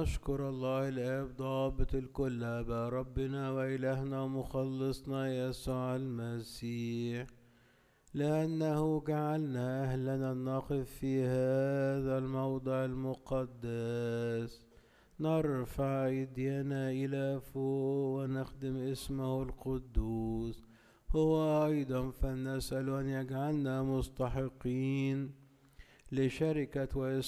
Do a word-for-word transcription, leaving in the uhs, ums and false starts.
نشكر الله الآب ضابط الكل أبا ربنا وإلهنا ومخلصنا يسوع المسيح، لأنه جعلنا أهلنا نقف في هذا الموضع المقدس نرفع أيدينا إلى فوق ونخدم اسمه القدوس. هو أيضا فلنسأل أن يجعلنا مستحقين لشركة وإصلاح